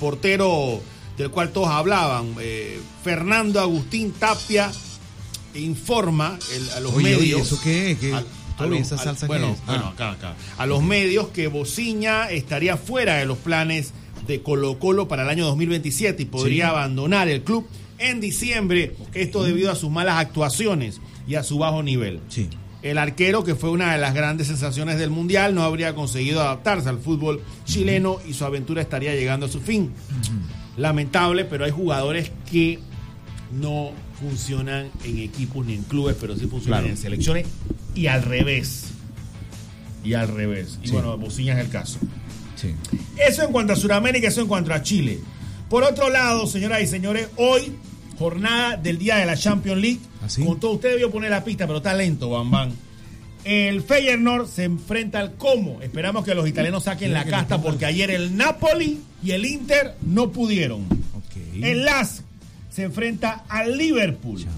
portero del cual todos hablaban, Fernando Agustín Tapia, informa a los medios. Oye, ¿eso qué es? ¿Esa salsa qué es? Acá. A los medios que Bociña estaría fuera de los planes de Colo-Colo para el año 2027 y podría abandonar el club en diciembre, esto debido a sus malas actuaciones y a su bajo nivel. Sí. El arquero, que fue una de las grandes sensaciones del Mundial, no habría conseguido adaptarse al fútbol chileno y su aventura estaría llegando a su fin. Lamentable, pero hay jugadores que no funcionan en equipos ni en clubes, pero sí funcionan en selecciones y al revés. Y bueno, Bociña es el caso. Sí. Eso en cuanto a Sudamérica, eso en cuanto a Chile. Por otro lado, señoras y señores, hoy, jornada del día de la Champions League. ¿Así? Con todo, usted debió poner la pista, pero está lento, Bambán. El Feyenoord se enfrenta al Como. Esperamos que los italianos saquen la casta porque ayer el Napoli y el Inter no pudieron. Okay. El LASK se enfrenta al Liverpool. ¿Sí?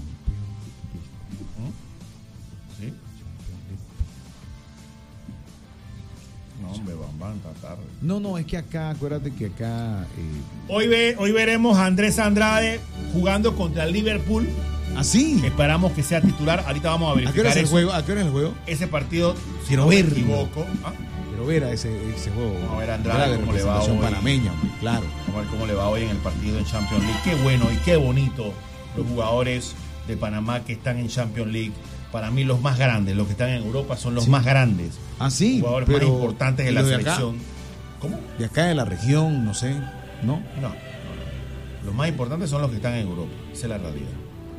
No, hombre, Bambán, está tarde. No, es que acá, acuérdate que acá... Hoy veremos a Andrés Andrade jugando contra el Liverpool. ¿Así? Esperamos que sea titular. Ahorita vamos a verificar ¿A qué hora es el juego? Ese partido, si quiero no me verlo. equivoco. Quiero ver a ese juego. Vamos a ver a Andrade cómo le va hoy. Panameña, claro. Vamos a ver cómo le va hoy en el partido en Champions League. Qué bueno y qué bonito los jugadores de Panamá que están en Champions League. Para mí los más grandes, los que están en Europa son los más grandes. Ah, sí. Los jugadores más importantes de la selección. ¿Cómo? De acá de la región, no sé. ¿No? No. Los más importantes son los que están en Europa. Esa es la realidad.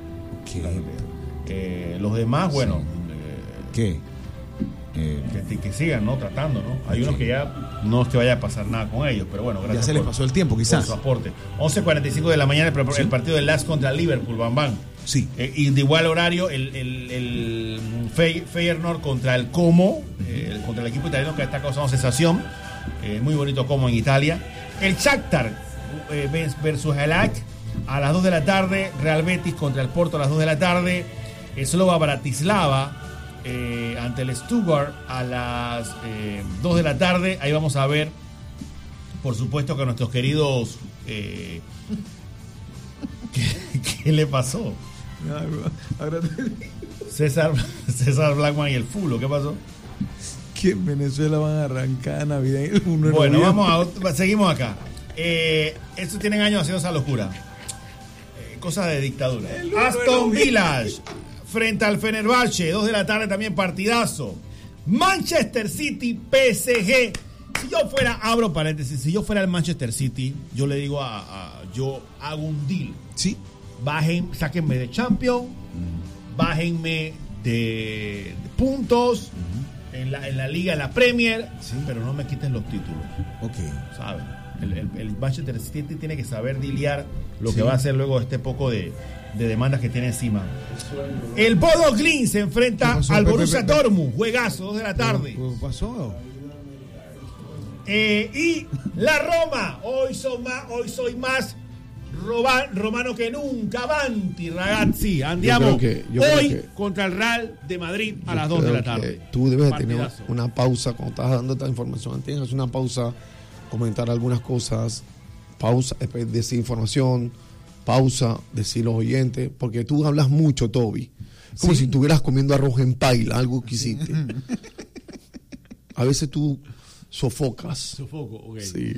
Los demás, bueno, ¿qué? Que sigan, ¿no? Tratando, ¿no? Hay unos que ya no es que vaya a pasar nada con ellos, pero bueno, gracias. Ya se les pasó el tiempo, quizás. Por su aporte. 11:45 de la mañana el partido del LASK contra el Liverpool, Bambán. Sí. Y de igual horario el Feyenoord contra el Como, contra el equipo italiano que está causando sensación. Muy bonito Como en Italia. El Shakhtar versus el AK a las 2 de la tarde. Real Betis contra el Porto a las 2 de la tarde. Slovan Bratislava ante el Stuttgart a las 2 de la tarde. Ahí vamos a ver, por supuesto, que a nuestros queridos... ¿Qué le pasó? César Blackman y el Fulo, ¿qué pasó? Que en Venezuela van a arrancar Navidad el 1 de Bueno, noviembre. seguimos acá. Estos tienen años haciendo esa locura. Cosas de dictadura. Aston Villa frente al Fenerbahce, 2 de la tarde también partidazo. Manchester City, PSG. Si yo fuera, abro paréntesis, si yo fuera el Manchester City, yo le digo yo hago un deal. Sí. Sáquenme de Champions, bájenme de puntos en la Liga, en la Premier, pero no me quiten los títulos. Ok. ¿Saben? El Manchester City tiene que saber diliar lo que va a hacer luego este poco de demandas que tiene encima. El Bodo Glimt se enfrenta al Borussia Dortmund. Juegazo, 2 de la tarde. ¿Qué pasó? Y la Roma. Hoy soy más romano que nunca. Avanti, ragazzi. Andiamo hoy contra el Real de Madrid a las 2 de la tarde. Tú debes tener una pausa cuando estás dando esta información. Tienes una pausa, comentar algunas cosas, pausa, decir información, pausa, decir los oyentes, porque tú hablas mucho, Toby. Como si estuvieras comiendo arroz en paila, algo que hiciste. A veces tú sofocas. Sofoco, ok. Sí.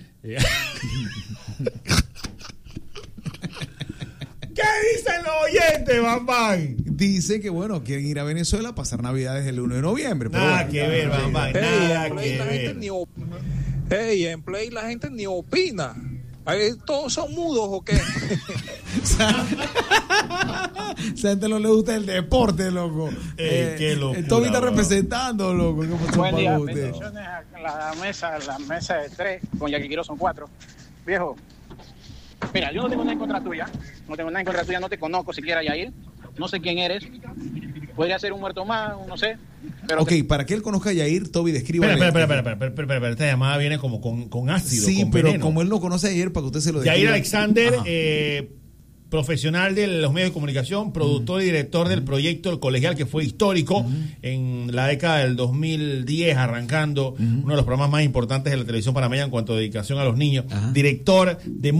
¿Qué dicen los oyentes, Bambán? Dice que, bueno, quieren ir a Venezuela a pasar Navidades el 1 de noviembre. Pero Nada que ver, Bambán. Nada que ver. En Play la gente ni opina. Ahí todos son mudos o qué. Esa gente no le gusta el deporte, loco. Qué locura, Toby está representando, loco. ¿Qué pasó? Buen día, bendiciones a la mesa de 3, con Yaquiquiro son 4. Viejo, mira, yo no tengo nada en contra tuya, no te conozco siquiera, Yair, no sé quién eres, podría ser un muerto más, no sé. Pero para que él conozca a Yair, Toby describa. Espera, esta llamada viene como con ácido. Sí, con pero veneno. Como él no conoce a Yair, para que usted se lo describa. Yair Alexander, profesional de los medios de comunicación, productor y director del proyecto El Colegial, que fue histórico en la década del 2010, arrancando uno de los programas más importantes de la televisión panameña en cuanto a dedicación a los niños. Director de